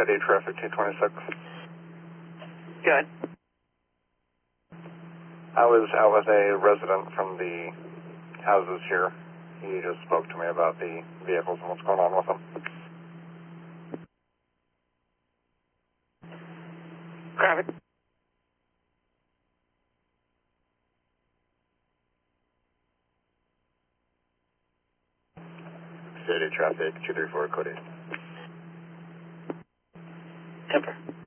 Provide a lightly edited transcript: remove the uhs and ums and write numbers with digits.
City traffic 226. Good. I was out with a resident from the houses here. He just spoke to me about the vehicles and what's going on with them. Traffic. City traffic 234 Cody. Temper.